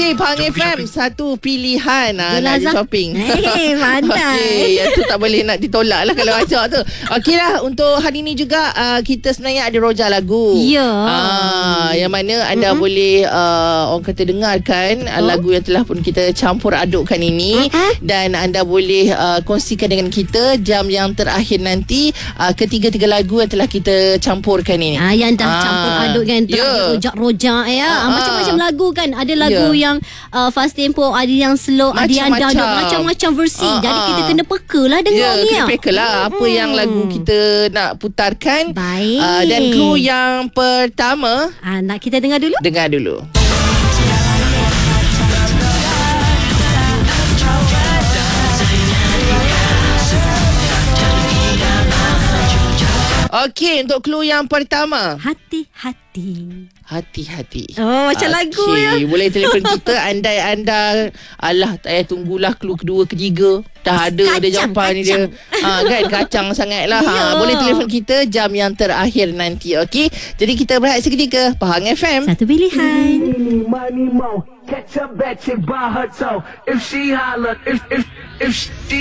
Okey, Pahang FM satu pilihan nak pergi shopping. Mantap. Okey, yang tu tak boleh nak ditolak lah kalau ajak tu. Okey lah, untuk hari ni juga kita sebenarnya ada roja lagu. Ya. Yang mana anda boleh orang kata dengarkan lagu yang telah pun kita campur adukkan ini. Dan anda boleh kongsikan dengan kita jam yang terakhir nanti ketiga-tiga lagu yang telah kita campurkan ini. Yang dah campur aduk kan, rojak-rojak ya. Macam-macam lagu kan. Ada lagu yang fast tempo, ada yang slow, ada yang dangdut, macam-macam versi. Jadi kita kena peka lah dengar ni. Kena peka lah apa yang lagu kita nak putarkan. Baik. Dan clue yang pertama, nak kita dengar dulu? Dengar dulu. Okey, untuk clue yang pertama. Hati-hati. Hati-hati. Oh, macam lagu ya. Boleh telefon kita. Andai-anda alah, tak payah tunggulah clue kedua, ketiga. Dah ada jawapan ni dia. Kan, kacang sangat lah. Boleh telefon kita jam yang terakhir nanti. Okey. Jadi kita berehat seketika. Pahang FM. Satu pilihan. Money more. Catch a bad chick by her toe. If she holler, if she